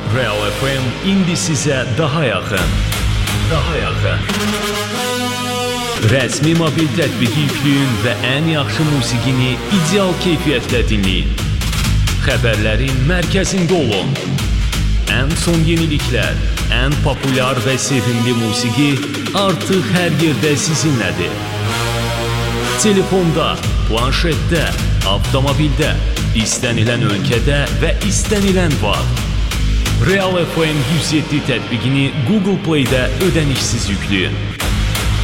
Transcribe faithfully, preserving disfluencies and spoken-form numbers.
Real F M indi sizə daha yaxın. Daha yaxın. Rəsmi mobil tətbiqi yükləyin və ən yaxşı musiqini ideal keyfiyyətlə dinləyin. Xəbərlərin mərkəzində olun. Ən son yeniliklər, ən populyar və sevimli musiqi artıq hər yerdə sizinlədir. Telefonda, planşetdə, avtomobildə, istənilən ölkədə və istənilən vaxt. Real F M yüz yeddi tətbiqini Google Play-də ödənişsiz yükləyin.